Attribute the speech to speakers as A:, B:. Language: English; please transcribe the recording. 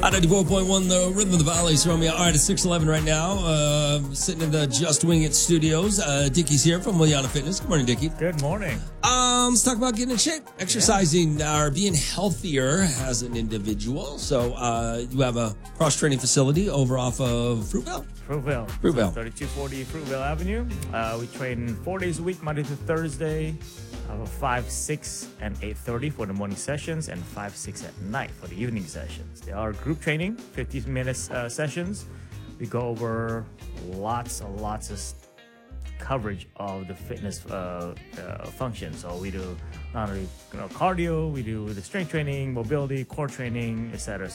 A: 94.1, the Rhythm of the Valley, Romeo. All right, it's 6:11 right now. Sitting in the Just Wing It studios. Dickie's here from Williana Fitness. Good morning, Dickie.
B: Good morning.
A: Let's talk about getting in shape, exercising, or being healthier as an individual. So, you have a cross-training facility over off of Fruitvale?
B: Fruitvale.
A: Fruitvale.
B: 3240 Fruitvale Avenue. We train 4 days a week, Monday to Thursday. 5, 6, and 8:30 for the morning sessions, and 5, 6 at night for the evening sessions. They are group training, 50-minute sessions. We go over lots of coverage of the fitness function. So we do not only cardio, we do the strength training, mobility, core training, etc.